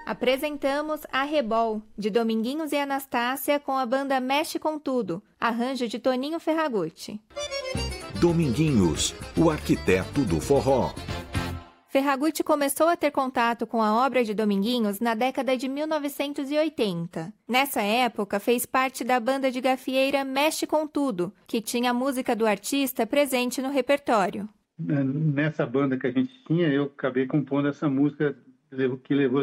Apresentamos Arrebol, de Dominguinhos e Anastácia, com a banda Mexe com Tudo, arranjo de Toninho Ferragutti. Dominguinhos, o arquiteto do forró. Ferragutti começou a ter contato com a obra de Dominguinhos na década de 1980. Nessa época, fez parte da banda de gafieira Mexe com Tudo, que tinha a música do artista presente no repertório. Nessa banda que a gente tinha, eu acabei compondo essa música que levou